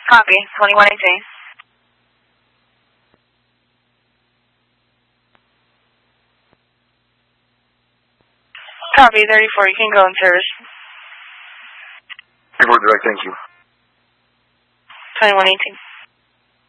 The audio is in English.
Copy, 2118. Copy, 34, you can go in service. 34 direct, thank you. 2118.